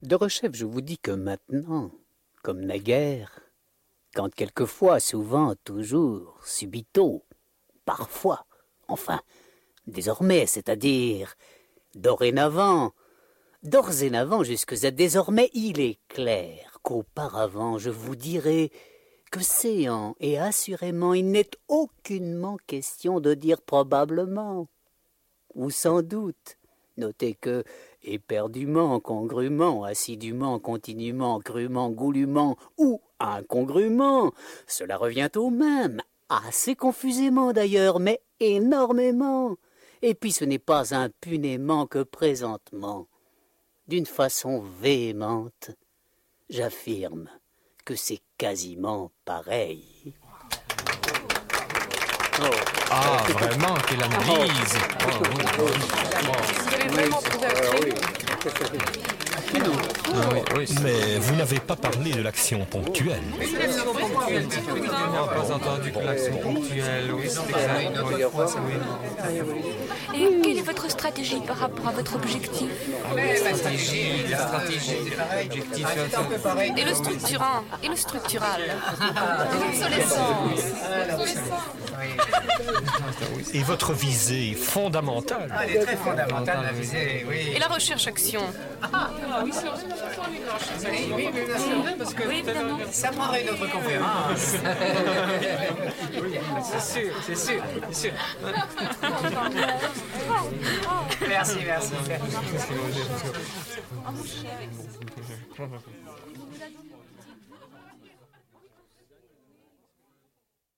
Derechef, je vous dis que maintenant, comme naguère, quand quelquefois, souvent, toujours, subito, parfois, enfin, désormais, c'est-à-dire, dorénavant, d'ores et avant jusque à désormais, il est clair qu'auparavant, je vous dirai que séant et assurément, il n'est aucunement question de dire probablement, ou sans doute. Notez que, éperdument, congrument, assidûment, continuement, crûment, goulument ou incongrument, cela revient au même, assez confusément d'ailleurs, mais énormément. Et puis ce n'est pas impunément que présentement, d'une façon véhémente, j'affirme que c'est quasiment pareil. Oh. Ah, vraiment, quelle analyse! Vous avez vraiment pris Mais vous n'avez pas parlé de l'action ponctuelle. On n'a pas entendu que l'action ponctuelle, oui, c'est exact. Et quelle est votre stratégie par rapport à votre objectif? La stratégie, l'objectif. Et le structurant? Et le structural? L'obsolescence. Et votre visée fondamentale? Elle est très fondamentale, la visée, oui. Et la recherche-action? Oui, bien sûr, parce que ça prendrait une autre conférence. C'est sûr. Merci.